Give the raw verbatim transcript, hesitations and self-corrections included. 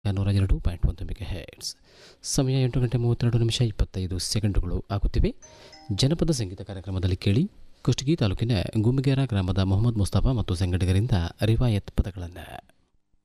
ನೂರ ಎರಡು ಪಾಯಿಂಟ್ ಒಂದು ಮೆಗಾ ಹೆರ್ಟ್ಸ್. ಸಮಯ ಎಂಟು ಗಂಟೆ ಮೂವತ್ತೆರಡು ನಿಮಿಷ ಇಪ್ಪತ್ತೈದು ಸೆಕೆಂಡುಗಳು ಆಗುತ್ತಿವೆ. ಜನಪದ ಸಂಗೀತ ಕಾರ್ಯಕ್ರಮದಲ್ಲಿ ಕೇಳಿ ಕುಷ್ಟಗಿ ತಾಲೂಕಿನ ಗುಮ್ಮಿಗೇರ ಗ್ರಾಮದ ಮೊಹಮ್ಮದ್ ಮುಸ್ತಫಾ ಮತ್ತು ಸಂಗಡಿಗರಿಂದ ರಿವಾಯತ್ ಪದಗಳನ್ನು.